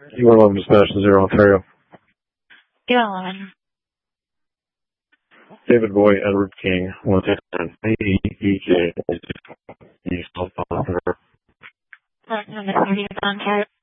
U11 dispatch to 0 Ontario. U11. David Boy, Edward King, 110 AEJ, East Ontario. Ontario.